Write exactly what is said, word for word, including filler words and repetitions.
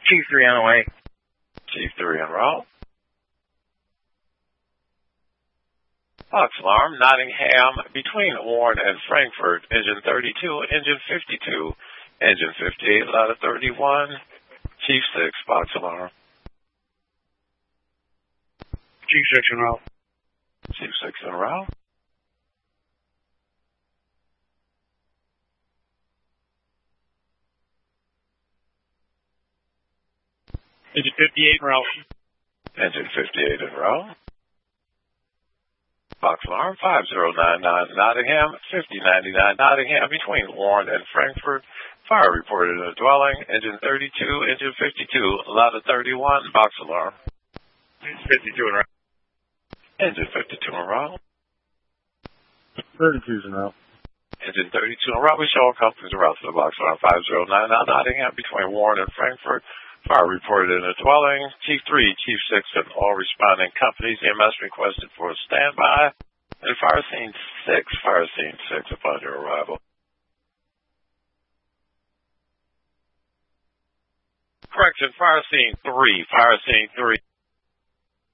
Chief three on the way. Chief three en route. Box alarm, Nottingham, between Warren and Frankfurt, engine thirty-two, engine fifty-two, engine fifty-eight, ladder thirty-one, Chief six, box alarm. Chief six en route. Chief six en route. Engine fifty-eight en route. Engine fifty-eight en route. Box alarm, five zero nine nine, Nottingham, fifty ninety-nine, Nottingham, between Warren and Frankfurt. Fire reported in a dwelling, engine thirty-two, engine fifty-two, ladder thirty-one, box alarm. Engine fifty-two en route. Engine fifty-two en route. thirty-two en route. Engine thirty-two en route. We show all companies route to the box alarm, five zero nine nine, Nottingham, between Warren and Frankfurt. Fire reported in a dwelling. Chief three, Chief six, and all responding companies. E M S requested for a standby. And fire scene six, fire scene six upon your arrival. Correction, fire scene three, fire scene three.